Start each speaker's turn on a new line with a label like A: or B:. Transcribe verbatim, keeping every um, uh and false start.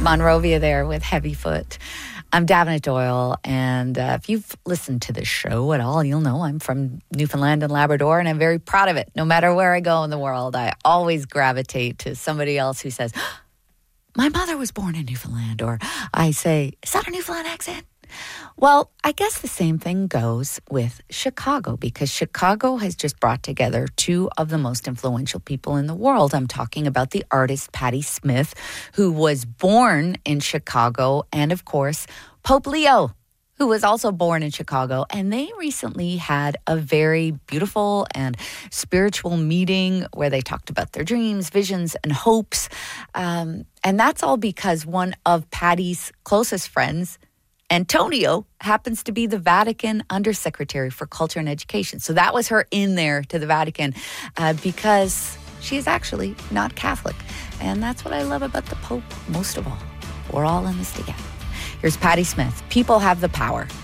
A: Monrovia there with Heavyfoot. I'm Davina Doyle, and uh, if you've listened to this show at all, you'll know I'm from Newfoundland and Labrador, and I'm very proud of it. No matter where I go in the world, I always gravitate to somebody else who says, my mother was born in Newfoundland, or I say, is that a Newfoundland accent? Well, I guess the same thing goes with Chicago, because Chicago has just brought together two of the most influential people in the world. I'm talking about the artist Patti Smith, who was born in Chicago, and of course, Pope Leo, who was also born in Chicago. And they recently had a very beautiful and spiritual meeting where they talked about their dreams, visions, and hopes. Um, and that's all because one of Patti's closest friends, Antonio, happens to be the Vatican Undersecretary for Culture and Education. So that was her in there to the Vatican uh, because she is actually not Catholic. And that's what I love about the Pope most of all. We're all in this together. Here's Patti Smith. People have the power.